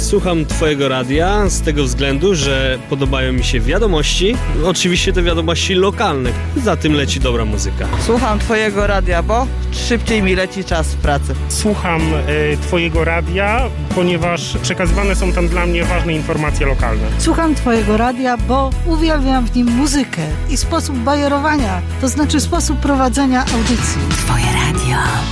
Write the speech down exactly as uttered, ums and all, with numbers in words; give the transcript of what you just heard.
słucham twojego radia z tego względu, że podobają mi się wiadomości, oczywiście te wiadomości lokalne. Za tym leci dobra muzyka. Słucham twojego radia, bo szybciej mi leci czas w pracy. Słucham y, twojego radia, ponieważ przekazywane są tam dla mnie ważne informacje lokalne. Słucham twojego radia, bo uwielbiam w nim muzykę i sposób bajerowania, to znaczy sposób prowadzenia audycji. Twoje radio.